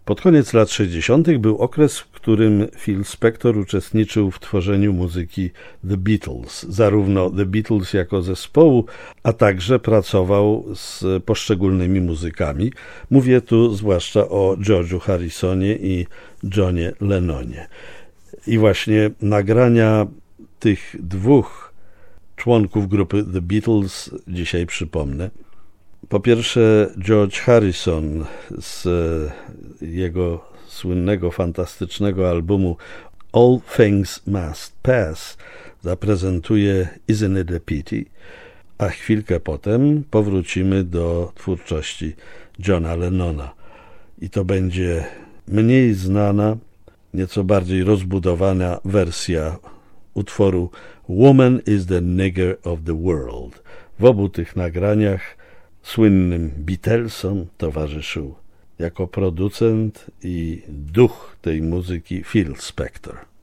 Pod koniec lat 60. był okres, w którym Phil Spector uczestniczył w tworzeniu muzyki The Beatles, zarówno The Beatles jako zespołu, a także pracował z poszczególnymi muzykami. Mówię tu zwłaszcza o George'u Harrisonie i Johnie Lennonie. I właśnie nagrania tych dwóch członków grupy The Beatles dzisiaj przypomnę. Po pierwsze George Harrison z jego słynnego, fantastycznego albumu All Things Must Pass zaprezentuje Isn't It a Pity, a chwilkę potem powrócimy do twórczości Johna Lennona. I to będzie mniej znana, nieco bardziej rozbudowana wersja utworu Woman is the Nigger of the World. W obu tych nagraniach słynnym Beatlesom towarzyszył jako producent i duch tej muzyki Phil Spector.